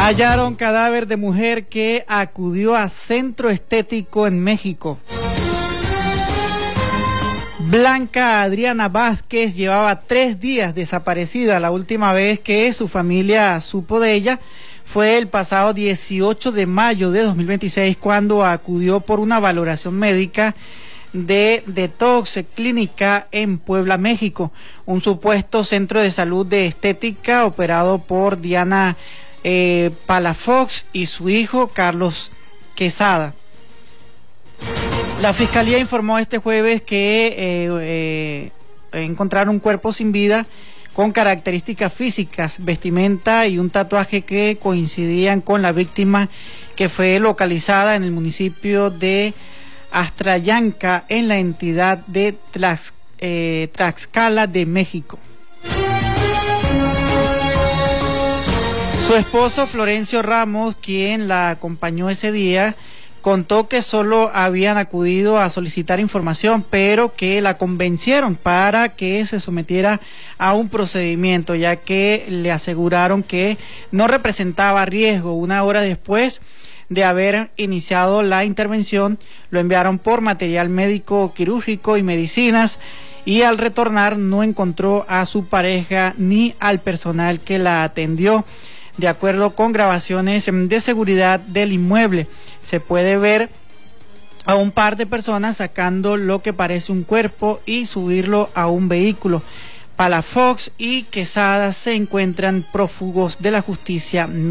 Hallaron cadáver de mujer que acudió a centro estético en México. Blanca Adriana Vázquez llevaba 3 días desaparecida. La última vez que su familia supo de ella fue el pasado 18 de mayo de 2026, cuando acudió por una valoración médica de Detox Clínica en Puebla, México, un supuesto centro de salud de estética operado por Diana Palafox y su hijo Carlos Quesada. La fiscalía informó este jueves que encontraron un cuerpo sin vida con características físicas, vestimenta y un tatuaje que coincidían con la víctima, que fue localizada en el municipio de Astrayanca, en la entidad de Tlaxcala de México. Su esposo Florencio Ramos, quien la acompañó ese día, contó que solo habían acudido a solicitar información, pero que la convencieron para que se sometiera a un procedimiento, ya que le aseguraron que no representaba riesgo. Una hora después de haber iniciado la intervención, lo enviaron por material médico quirúrgico y medicinas, y al retornar no encontró a su pareja ni al personal que la atendió. De acuerdo con grabaciones de seguridad del inmueble, se puede ver a un par de personas sacando lo que parece un cuerpo y subirlo a un vehículo. Palafox y Quesada se encuentran prófugos de la justicia